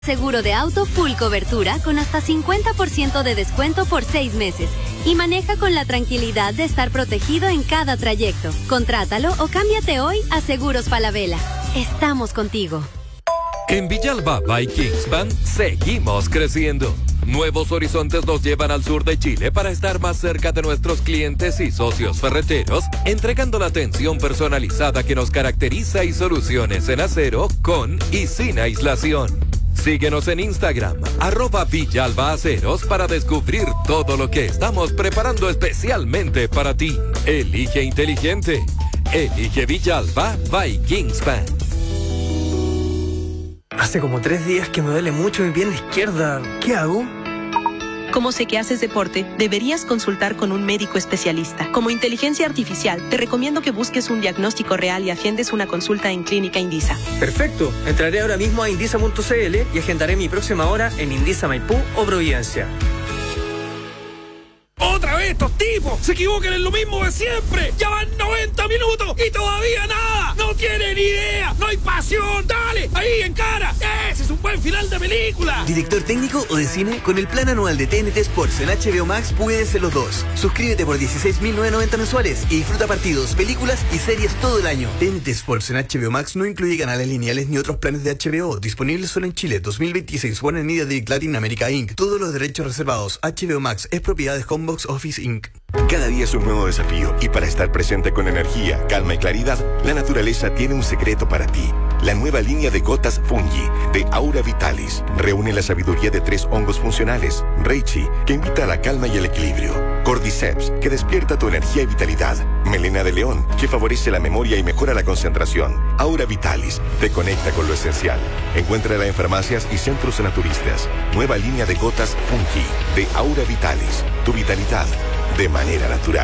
Seguro de auto full cobertura con hasta 50% de descuento por 6 meses. Y maneja con la tranquilidad de estar protegido en cada trayecto. Contrátalo o cámbiate hoy a Seguros Falabella. Estamos contigo. En Villalba by Kingspan seguimos creciendo. Nuevos horizontes nos llevan al sur de Chile para estar más cerca de nuestros clientes y socios ferreteros, entregando la atención personalizada que nos caracteriza y soluciones en acero con y sin aislación. Síguenos en Instagram, @VillalbaAceros para descubrir todo lo que estamos preparando especialmente para ti. Elige inteligente. Elige Villalba by Kingspan. Hace como 3 días que me duele mucho mi pierna izquierda. ¿Qué hago? Como sé que haces deporte, deberías consultar con un médico especialista. Como inteligencia artificial, te recomiendo que busques un diagnóstico real y agendes una consulta en Clínica Indisa. Perfecto. Entraré ahora mismo a indisa.cl y agendaré mi próxima hora en Indisa Maipú o Providencia. ¡Otra vez estos tipos! ¡Se equivocan en lo mismo de siempre! ¡Ya van 90 minutos y todavía nada! ¡No tienen idea! ¡No hay pasión! ¡Dale! ¡Ahí, en cara! ¡Ese es un buen final de película! ¿Director técnico o de cine? Con el plan anual de TNT Sports en HBO Max puedes ser los dos. Suscríbete por 16.990 mensuales y disfruta partidos, películas y series todo el año. TNT Sports en HBO Max no incluye canales lineales ni otros planes de HBO. Disponibles solo en Chile. 2026. Warner Media Direct Latin America Inc. Todos los derechos reservados. HBO Max es propiedad de Homebox Office Inc. Cada día es un nuevo desafío y para estar presente con energía, calma y claridad, la naturaleza tiene un secreto para ti. La nueva línea de gotas Fungi de Aura Vitalis reúne la sabiduría de 3 hongos funcionales. Reishi, que invita a la calma y el equilibrio. Cordyceps, que despierta tu energía y vitalidad. Melena de león, que favorece la memoria y mejora la concentración. Aura Vitalis, te conecta con lo esencial. Encuéntrala en farmacias y centros naturistas. Nueva línea de gotas Fungi de Aura Vitalis. Tu vitalidad de manera natural.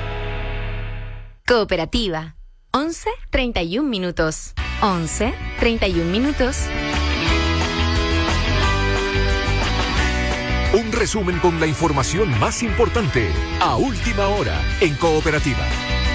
Cooperativa. 11:31 minutos. 11:31 minutos. Un resumen con la información más importante a última hora en Cooperativa.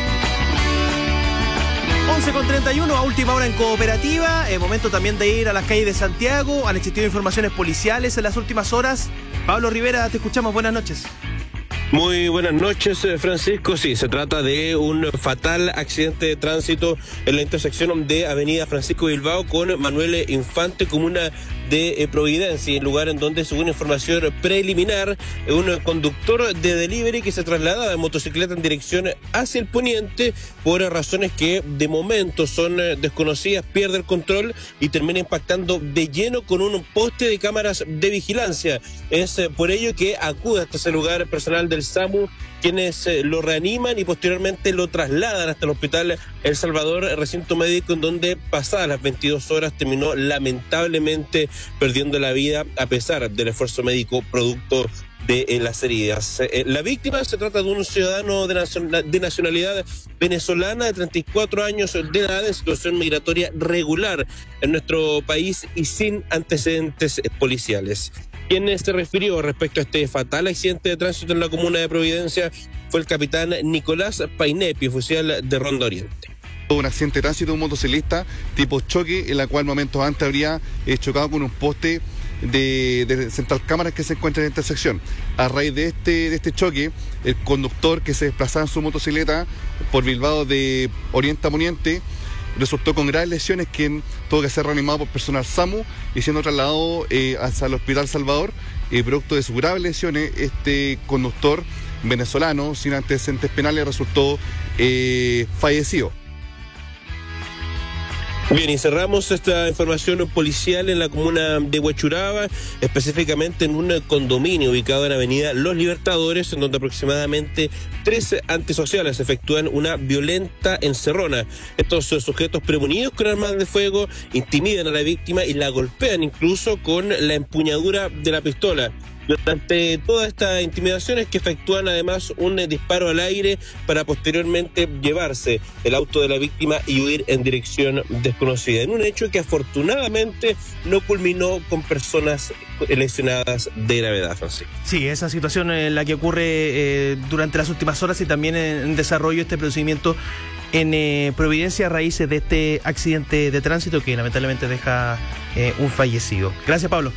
11:31 a última hora en Cooperativa. Momento también de ir a las calles de Santiago. Han existido informaciones policiales en las últimas horas. Pablo Rivera, te escuchamos. Buenas noches. Muy buenas noches, Francisco. Sí, se trata de un fatal accidente de tránsito en la intersección de Avenida Francisco Bilbao con Manuel Infante, comuna de Providencia, en lugar en donde, según información preliminar, un conductor de delivery que se trasladaba en motocicleta en dirección hacia el poniente, por razones que de momento son desconocidas, pierde el control y termina impactando de lleno con un poste de cámaras de vigilancia. Es por ello que acude hasta ese lugar personal del SAMU, quienes lo reaniman y posteriormente lo trasladan hasta el hospital El Salvador, recinto médico en donde pasadas las 22 horas terminó lamentablemente perdiendo la vida a pesar del esfuerzo médico producto de las heridas. La víctima se trata de un ciudadano de nacionalidad venezolana de 34 años de edad en situación migratoria regular en nuestro país y sin antecedentes policiales. Quien se refirió respecto a este fatal accidente de tránsito en la comuna de Providencia fue el capitán Nicolás Painepi, oficial de Ronda Oriente. Un accidente de tránsito de un motociclista tipo choque, en la cual momentos antes habría chocado con un poste de central cámaras que se encuentra en la intersección. A raíz de este choque, el conductor que se desplazaba en su motocicleta por Bilbao de Oriente a Poniente resultó con graves lesiones, quien tuvo que ser reanimado por personal SAMU y siendo trasladado hacia el Hospital Salvador. Producto de sus graves lesiones, este conductor venezolano sin antecedentes penales resultó fallecido. Bien, y cerramos esta información policial en la comuna de Huechuraba, específicamente en un condominio ubicado en Avenida Los Libertadores, en donde aproximadamente 13 antisociales efectúan una violenta encerrona. Estos sujetos premonidos con armas de fuego intimidan a la víctima y la golpean incluso con la empuñadura de la pistola. Durante toda esta intimidación es que efectúan además un disparo al aire para posteriormente llevarse el auto de la víctima y huir en dirección desconocida, en un hecho que afortunadamente no culminó con personas lesionadas de gravedad, Francisco. Sí, esa situación en la que ocurre durante las últimas horas y también en desarrollo este procedimiento en Providencia a raíz de este accidente de tránsito que lamentablemente deja un fallecido. Gracias, Pablo.